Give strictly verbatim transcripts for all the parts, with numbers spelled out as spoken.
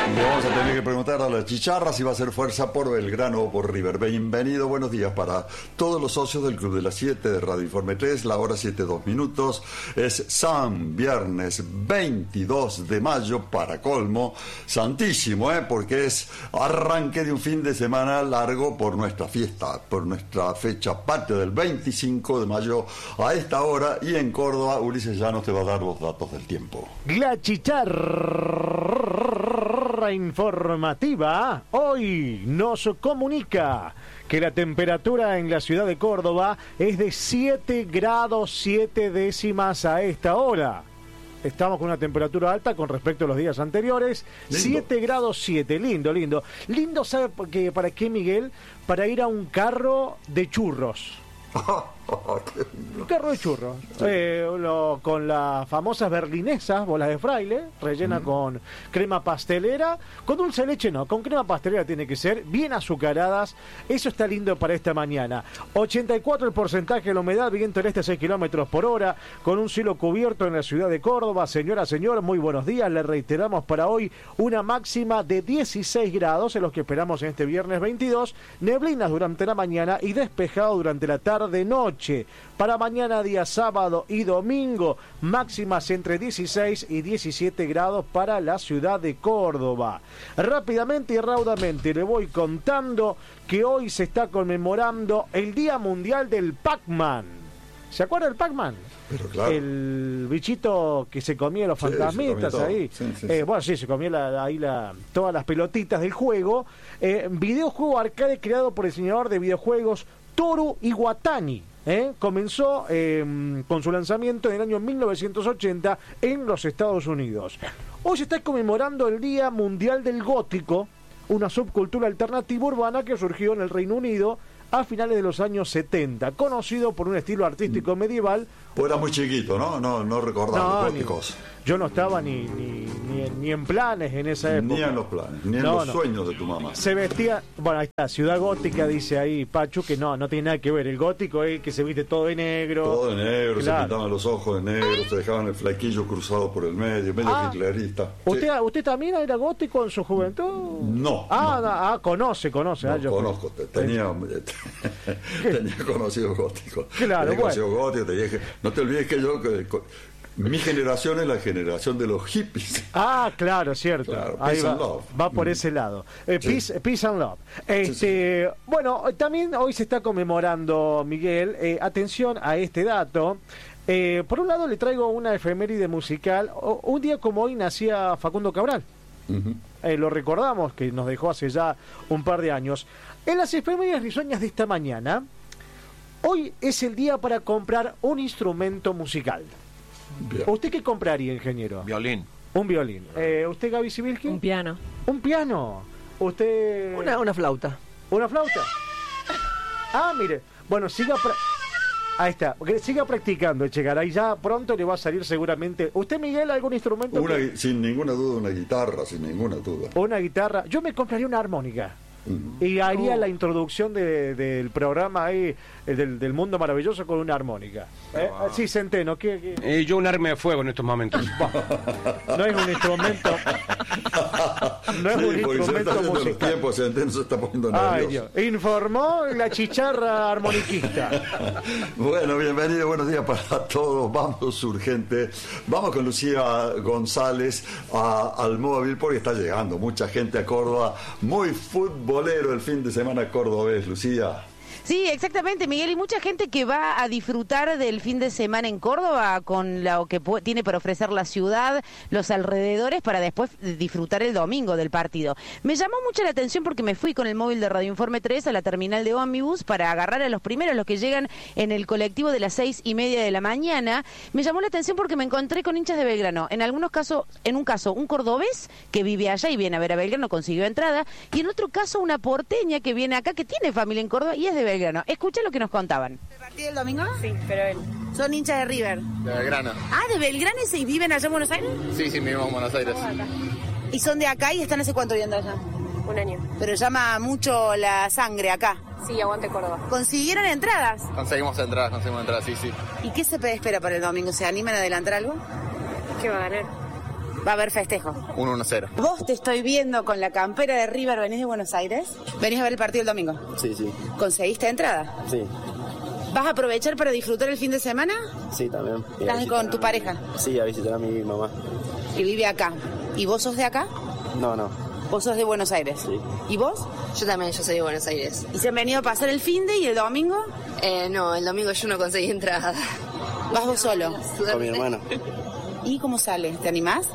Le vamos a tener que preguntar a la chicharra si va a hacer fuerza por Belgrano o por River. Bienvenido, buenos días para todos los socios del Club de las siete de Radio Informe tres, la hora siete, dos minutos. Es San Viernes veintidós de mayo, para colmo, santísimo, ¿eh? Porque es arranque de un fin de semana largo por nuestra fiesta, por nuestra fecha patria del veinticinco de mayo a esta hora, y en Córdoba Ulises Llanos te va a dar los datos del tiempo. La chicharra informativa hoy nos comunica que la temperatura en la ciudad de Córdoba es de siete grados siete décimas a esta hora. Estamos con una temperatura alta con respecto a los días anteriores. Lindo. siete grados siete, lindo, lindo. Lindo, ¿sabe que, para qué, Miguel? Para ir a un carro de churros. Un carro de churros, sí. eh, lo, con las famosas berlinesas, bolas de fraile, rellena mm. con crema pastelera, con dulce de leche no, con crema pastelera tiene que ser, bien azucaradas. Eso está lindo para esta mañana. ochenta y cuatro el porcentaje de la humedad, viento del este seis kilómetros por hora, con un cielo cubierto en la ciudad de Córdoba. Señora, señor, muy buenos días. Le reiteramos para hoy una máxima de dieciséis grados, en los que esperamos en este viernes veintidós, neblinas durante la mañana y despejado durante la tarde-noche. Para mañana, día sábado y domingo, máximas entre dieciséis y diecisiete grados para la ciudad de Córdoba. Rápidamente y raudamente le voy contando que hoy se está conmemorando el Día Mundial del Pac-Man. ¿Se acuerda del Pac-Man? Pero claro. El bichito que se comía los fantasmitas, sí, ahí. Sí, sí, eh, sí. Bueno, sí, se comía la, ahí la, todas las pelotitas del juego. Eh, videojuego arcade creado por el diseñador de videojuegos Toru Iwatani. ¿Eh? Comenzó eh, con su lanzamiento en el año mil novecientos ochenta en los Estados Unidos. Hoy se está conmemorando el Día Mundial del Gótico, una subcultura alternativa urbana que surgió en el Reino Unido a finales de los años setenta, conocido por un estilo artístico medieval. Pues era muy chiquito, ¿no? No, no recordaba no, los góticos. Ni, yo no estaba ni, ni, ni, ni en planes en esa época. Ni en los planes, ni en no, los no. sueños de tu mamá. Se vestía, bueno, ahí está, Ciudad Gótica, dice ahí Pachu, que no, no tiene nada que ver. El gótico es el que se viste todo de negro. Todo de negro, claro. Se pintaban los ojos de negro, se dejaban el flequillo cruzado por el medio, medio ah, hitlerista. ¿Usted, sí. ¿Usted también era gótico en su juventud? No. Ah, no. no, ah conoce, conoce. No, ah, yo conozco, tenía, tenía conocidos góticos. Claro, tenía bueno. conocidos góticos, tenía, no te olvides que yo... Que, mi generación es la generación de los hippies. Ah, claro, cierto. Claro, ahí peace va, and love. va por ese lado. Eh, sí. peace, peace and love. Este, sí, sí. Bueno, también hoy se está conmemorando, Miguel, eh, atención a este dato. Eh, por un lado le traigo una efeméride musical. O, un día como hoy nacía Facundo Cabral. Uh-huh. Eh, lo recordamos, que nos dejó hace ya un par de años. En las efemérides risueñas de esta mañana, hoy es el día para comprar un instrumento musical. Bien. ¿Usted qué compraría, ingeniero? Violín. Un violín. Eh, ¿Usted, Gaby Sibilski? Un piano. ¿Un piano? ¿Usted...? Una, una flauta. ¿Una flauta? Ah, mire. Bueno, siga... Pra... Ahí está. Siga practicando, Echegaray. Ya pronto le va a salir seguramente... ¿Usted, Miguel, algún instrumento? Una, que... Sin ninguna duda, una guitarra, sin ninguna duda. Una guitarra. Yo me compraría una armónica. Uh-huh. Y haría oh. la introducción de, del programa ahí, del, del mundo maravilloso, con una armónica. ¿Eh? Ah. Sí, Centeno. ¿qué, qué? Eh, yo un arma de fuego en estos momentos. No es un instrumento. No es sí, un instrumento musical. Los tiempos, Centeno se está poniendo nervioso. Ay, Dios. Informó la chicharra armoniquista. Bueno, bienvenido, buenos días para todos. Vamos urgente. Vamos con Lucía González a, al móvil, porque está llegando mucha gente a Córdoba. Muy fútbol. El fin de semana cordobés, Lucía. Sí, exactamente, Miguel, y mucha gente que va a disfrutar del fin de semana en Córdoba con lo que tiene para ofrecer la ciudad, los alrededores, para después disfrutar el domingo del partido. Me llamó mucho la atención porque me fui con el móvil de Radio Informe tres a la terminal de ómnibus para agarrar a los primeros, los que llegan en el colectivo de las seis y media de la mañana. Me llamó la atención porque me encontré con hinchas de Belgrano. En algunos casos, en un caso, un cordobés que vive allá y viene a ver a Belgrano, consiguió entrada, y en otro caso una porteña que viene acá, que tiene familia en Córdoba y es de Belgrano. Escucha lo que nos contaban. ¿El partido del domingo? Sí, pero él. ¿Son hinchas de River? De Belgrano. Ah, ¿de Belgrano y viven allá en Buenos Aires? Sí, sí, vivimos en Buenos Aires. ¿Y son de acá y están hace cuánto viviendo allá? Un año. Pero llama mucho la sangre acá. Sí, aguante Córdoba. ¿Consiguieron entradas? Conseguimos entradas, conseguimos entradas, sí, sí. ¿Y qué se espera para el domingo? ¿Se animan a adelantar algo? ¿Qué va a ganar? Va a haber festejo. uno uno cero. Vos te estoy viendo con la campera de River, ¿venís de Buenos Aires? ¿Venís a ver el partido el domingo? Sí, sí. ¿Conseguiste entrada? Sí. ¿Vas a aprovechar para disfrutar el fin de semana? Sí, también. ¿Estás con tu pareja? Sí, a visitar a mi mamá. Que vive acá. ¿Y vos sos de acá? No, no. ¿Vos sos de Buenos Aires? Sí. ¿Y vos? Yo también, yo soy de Buenos Aires. ¿Y se han venido a pasar el fin de y el domingo? Eh, no, el domingo yo no conseguí entrada. ¿Vas vos solo? Con mi hermano. ¿Y cómo sales? ¿Te animás?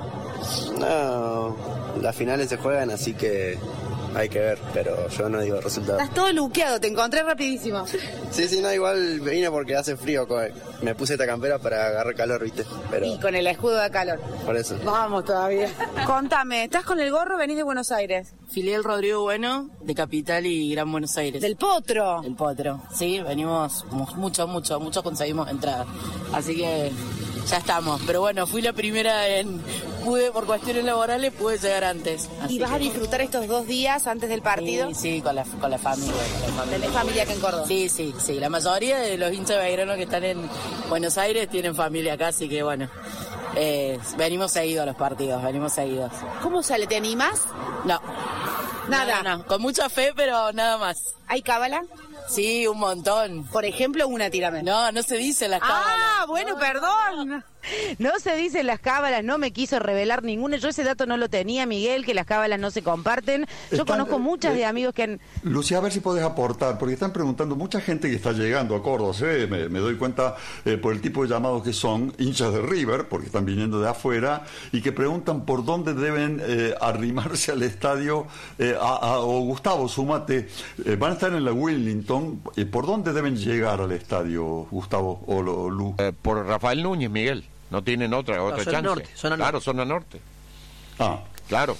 No, las finales se juegan, así que hay que ver, pero yo no digo resultados. Estás todo luqueado, te encontré rapidísimo. Sí, sí, no, igual vine porque hace frío. Me puse esta campera para agarrar calor, ¿viste? Pero Y con el escudo de calor. por eso. Vamos todavía. Contame, ¿estás con el gorro? ¿Venís de Buenos Aires? Filial Rodrigo Bueno, de Capital y Gran Buenos Aires. ¿Del Potro? Del Potro. Sí, venimos mucho, mucho, mucho conseguimos entrada. Así que ya estamos. Pero bueno, fui la primera en... Pude, por cuestiones laborales, pude llegar antes. Así ¿Y vas que- a disfrutar estos dos días antes del partido? Sí, sí, con la, con la familia. Con la familia. ¿Tenés familia acá en Córdoba? Sí, sí, sí. La mayoría de los hinchas de Belgrano que están en Buenos Aires tienen familia acá, así que bueno, eh, venimos seguidos a los partidos, venimos seguidos. ¿Cómo sale? ¿Te animás? No. Nada. No, no, con mucha fe, pero nada más. ¿Hay cábala? Sí, un montón. Por ejemplo, una tírame. No, no se dice las cábalas. Ah, bueno, perdón. No se dicen las cábalas, no me quiso revelar ninguna. Yo ese dato no lo tenía, Miguel, que las cábalas no se comparten. Yo Están, conozco muchas eh, de amigos que han... Lucía, a ver si podés aportar, porque están preguntando mucha gente que está llegando a Córdoba, ¿sí? me, me doy cuenta eh, por el tipo de llamados que son hinchas de River, porque están viniendo de afuera, y que preguntan por dónde deben eh, arrimarse al estadio. Eh, a, a- o Gustavo, sumate, eh, van a estar en la Willington, eh, ¿por dónde deben llegar al estadio, Gustavo o lo- Lu? Eh, por Rafael Núñez, Miguel. No tienen otra, otra zona chance. norte, zona claro, norte. zona norte. Ah, Claro.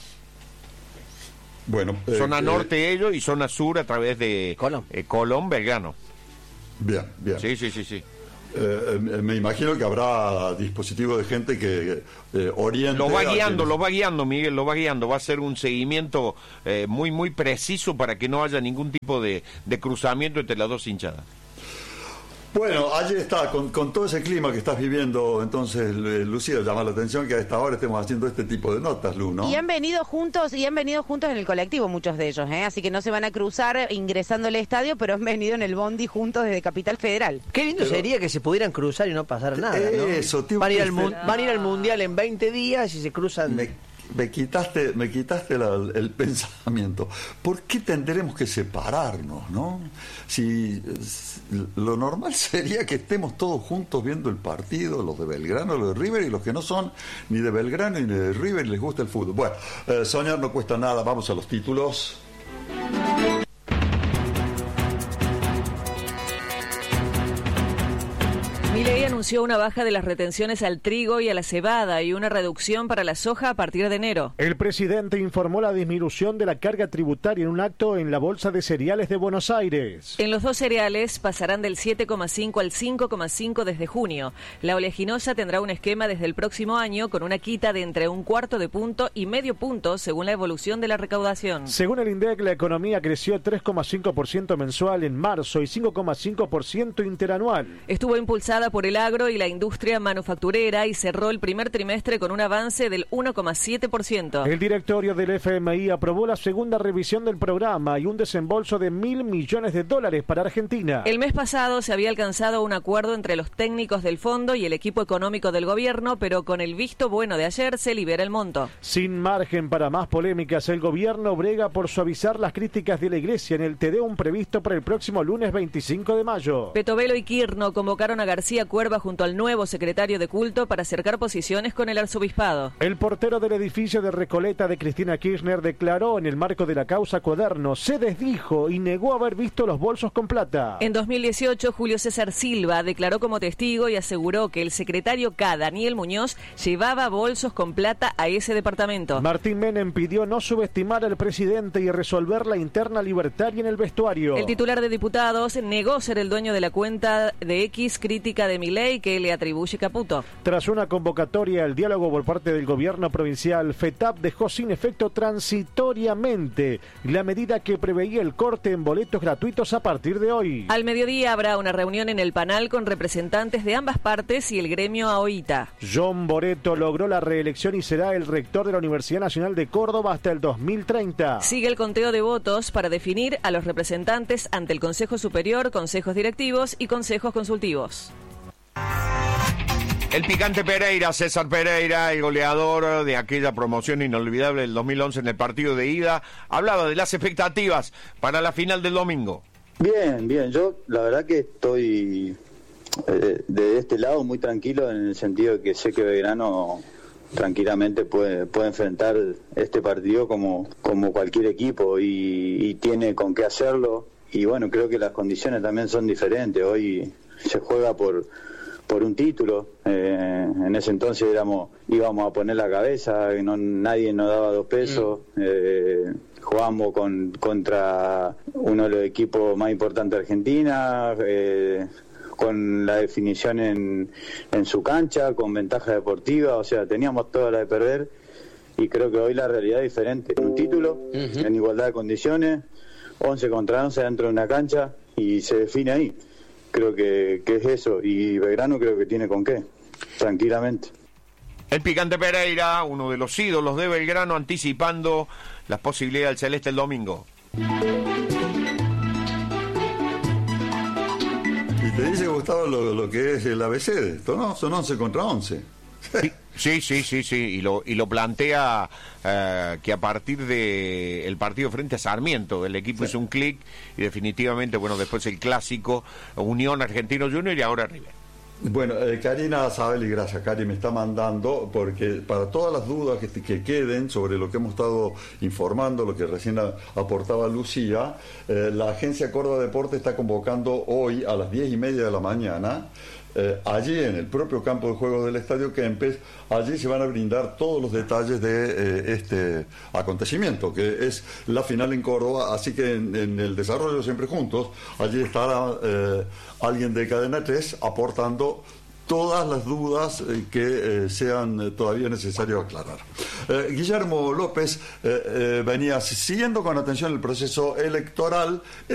bueno. eh, Zona eh, norte ellos y zona sur a través de Colón. eh, Colón, Belgrano. Bien, bien. Sí, sí, sí, sí. Eh, eh, me imagino que habrá dispositivo de gente que eh, oriente. Lo va a guiando, quienes- lo va guiando, Miguel, lo va guiando. Va a ser un seguimiento eh, muy, muy preciso para que no haya ningún tipo de, de cruzamiento entre las dos hinchadas. Bueno, allí está, con, con todo ese clima que estás viviendo, entonces, eh, Lucía, llama la atención que a esta hora estemos haciendo este tipo de notas, Lu, ¿no? Y han venido juntos, y han venido juntos en el colectivo muchos de ellos, ¿eh? Así que no se van a cruzar ingresando al estadio, pero han venido en el bondi juntos desde Capital Federal. Qué lindo Pero- sería que se pudieran cruzar y no pasar nada, ¿no? Eso, tío, van, a ir al este- mun- van a ir al Mundial en veinte días y se cruzan... Me, me quitaste, me quitaste la- el pensamiento. ¿Por qué tendremos que separarnos, no? Si s- lo normal sería que estemos todos juntos viendo el partido, los de Belgrano, los de River, y los que no son ni de Belgrano ni de River y les gusta el fútbol. Bueno, eh, soñar no cuesta nada, vamos a los títulos. Milei anunció una baja de las retenciones al trigo y a la cebada y una reducción para la soja a partir de enero. El presidente informó la disminución de la carga tributaria en un acto en la Bolsa de Cereales de Buenos Aires. En los dos cereales pasarán del siete coma cinco al cinco coma cinco desde junio. La oleaginosa tendrá un esquema desde el próximo año con una quita de entre un cuarto de punto y medio punto según la evolución de la recaudación. Según el INDEC, la economía creció tres coma cinco por ciento mensual en marzo y cinco coma cinco por ciento interanual. Estuvo impulsada por el agro y la industria manufacturera y cerró el primer trimestre con un avance del uno coma siete por ciento. El directorio del F M I aprobó la segunda revisión del programa y un desembolso de mil millones de dólares para Argentina. El mes pasado se había alcanzado un acuerdo entre los técnicos del fondo y el equipo económico del gobierno, pero con el visto bueno de ayer se libera el monto. Sin margen para más polémicas, el gobierno brega por suavizar las críticas de la Iglesia en el Te Deum previsto para el próximo lunes veinticinco de mayo. Petovelo y Kirno convocaron a García Cuerva junto al nuevo secretario de culto para acercar posiciones con el arzobispado. El portero del edificio de Recoleta de Cristina Kirchner declaró en el marco de la causa Cuaderno, se desdijo y negó haber visto los bolsos con plata. En dos mil dieciocho, Julio César Silva declaró como testigo y aseguró que el secretario K, Daniel Muñoz, llevaba bolsos con plata a ese departamento. Martín Menem pidió no subestimar al presidente y resolver la interna libertaria en el vestuario. El titular de diputados negó ser el dueño de la cuenta de X crítica de Milei ley que le atribuye Caputo. Tras una convocatoria al diálogo por parte del gobierno provincial, FETAP dejó sin efecto transitoriamente la medida que preveía el corte en boletos gratuitos a partir de hoy. Al mediodía habrá una reunión en el Panal con representantes de ambas partes y el gremio AOITA. John Boreto logró la reelección y será el rector de la Universidad Nacional de Córdoba hasta el dos mil treinta. Sigue el conteo de votos para definir a los representantes ante el Consejo Superior, consejos directivos y consejos consultivos. El picante Pereira, César Pereira, el goleador de aquella promoción inolvidable del dos mil once en el partido de ida, hablaba de las expectativas para la final del domingo. Bien, bien, yo la verdad que estoy eh, de este lado muy tranquilo en el sentido de que sé que Belgrano tranquilamente puede, puede enfrentar este partido como, como cualquier equipo y, y tiene con qué hacerlo. Y bueno, creo que las condiciones también son diferentes. Hoy se juega por por un título, eh, en ese entonces éramos íbamos a poner la cabeza, no, nadie nos daba dos pesos, eh, jugamos con, contra uno de los equipos más importantes de Argentina, eh, con la definición en, en su cancha, con ventaja deportiva, o sea, teníamos toda la de perder y creo que hoy la realidad es diferente. Un título, uh-huh. en igualdad de condiciones, once contra once dentro de una cancha y se define ahí. Creo que, que es eso, y Belgrano creo que tiene con qué, tranquilamente. El picante Pereira, uno de los ídolos de Belgrano, anticipando las posibilidades del Celeste el domingo. Y te dice, Gustavo, lo, lo que es el A B C de esto, ¿no? Son once contra once. Sí, sí, sí, sí, y lo, y lo plantea uh, que a partir de el partido frente a Sarmiento, el equipo sí. hizo un clic y definitivamente, bueno, después el clásico, Unión Argentino Junior y ahora River. Bueno, eh, Karina Sabelli, gracias, Cari, me está mandando, porque para todas las dudas que, que queden sobre lo que hemos estado informando, lo que recién a, aportaba Lucía, eh, la Agencia Córdoba Deporte está convocando hoy a las diez y media de la mañana, Eh, allí en el propio campo de juego del Estadio Kempes, allí se van a brindar todos los detalles de eh, este acontecimiento, que es la final en Córdoba, así que en, en el desarrollo Siempre Juntos, allí estará eh, alguien de Cadena tres aportando todas las dudas eh, que eh, sean eh, todavía necesario aclarar. Eh, Guillermo López eh, eh, venía siguiendo con atención el proceso electoral.